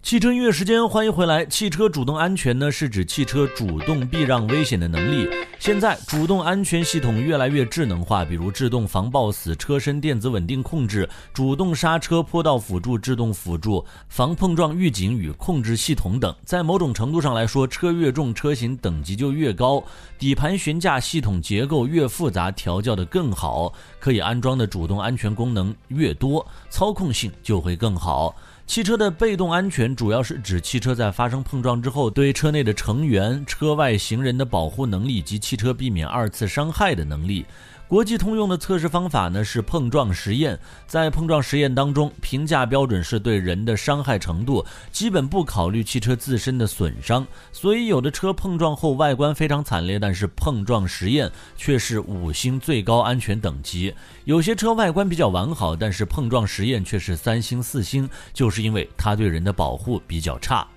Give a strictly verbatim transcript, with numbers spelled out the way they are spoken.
汽车音乐时间，欢迎回来。汽车主动安全呢，是指汽车主动避让危险的能力。现在主动安全系统越来越智能化，比如制动防抱死、车身电子稳定控制、主动刹车、坡道辅助、制动辅助、防碰撞预警与控制系统等。在某种程度上来说，车越重，车型等级就越高，底盘悬架系统结构越复杂，调教得更好，可以安装的主动安全功能越多，操控性就会更好。汽车的被动安全主要是指汽车在发生碰撞之后，对车内的成员、车外行人的保护能力及汽车避免二次伤害的能力。国际通用的测试方法呢是碰撞实验，在碰撞实验当中，评价标准是对人的伤害程度，基本不考虑汽车自身的损伤。所以有的车碰撞后外观非常惨烈，但是碰撞实验却是五星最高安全等级。有些车外观比较完好，但是碰撞实验却是三星四星，就是因为它对人的保护比较差。